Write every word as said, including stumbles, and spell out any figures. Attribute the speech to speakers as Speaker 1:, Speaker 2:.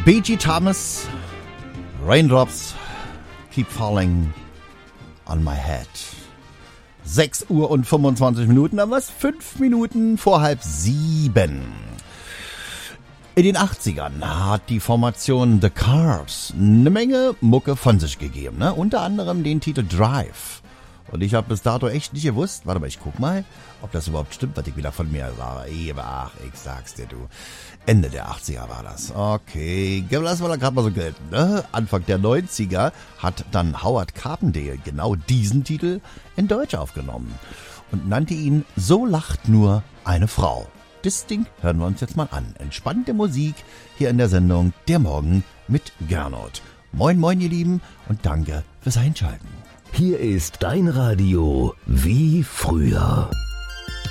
Speaker 1: B G Thomas, Raindrops Keep Falling on My Head. sechs Uhr und fünfundzwanzig Minuten, aber was? fünf Minuten vor halb sieben. In den achtzigern hat die Formation The Cars eine Menge Mucke von sich gegeben, ne? Unter anderem den Titel Drive. Und ich habe bis dato echt nicht gewusst, warte mal, ich guck mal, ob das überhaupt stimmt, was ich wieder von mir sage. Ach, ich sag's dir, du. Ende der achtziger war das. Okay, lassen wir da gerade mal so gelten, ne? Anfang der neunziger hat dann Howard Carpendale genau diesen Titel in Deutsch aufgenommen und nannte ihn So lacht nur eine Frau. Das Ding hören wir uns jetzt mal an. Entspannte Musik hier in der Sendung Der Morgen mit Gernot. Moin, moin, ihr Lieben, und danke fürs Einschalten.
Speaker 2: Hier ist dein Radio wie früher.